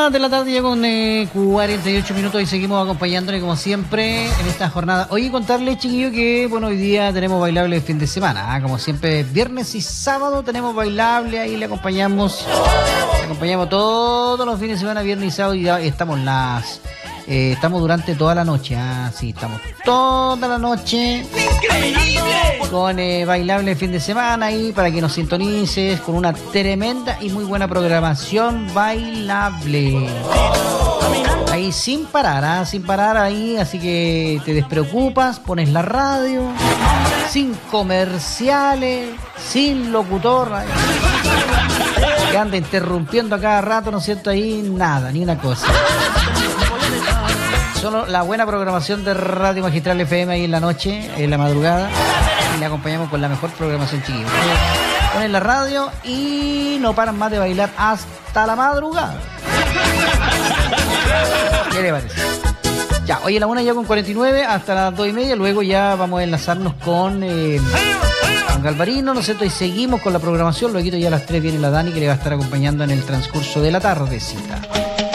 1 de la tarde ya con 48 minutos y seguimos acompañándole como siempre en esta jornada. Oye, contarles, chiquillos, que bueno, hoy día tenemos bailable el fin de semana, ¿eh? Como siempre, viernes y sábado tenemos bailable, ahí le acompañamos todos los fines de semana, viernes y sábado, y ya estamos estamos durante toda la noche, sí, estamos toda la noche con bailable el fin de semana ahí para que nos sintonices con una tremenda y muy buena programación bailable. Ahí sin parar ahí, así que te despreocupas, pones la radio, sin comerciales, sin locutor, que anda interrumpiendo a cada rato, ¿no es cierto? Ahí nada, ni una cosa. Solo la buena programación de Radio Magistral FM ahí en la noche, en la madrugada, y le acompañamos con la mejor programación, chiquillos. Ponen la radio y no paran más de bailar hasta la madrugada. ¿Qué le parece? Ya, hoy en la 1 ya con 49 hasta las 2:30, luego ya vamos a enlazarnos con Galvarino, ¿no es cierto? Y seguimos con la programación, luego ya a las 3 viene la Dani, que le va a estar acompañando en el transcurso de la tardecita.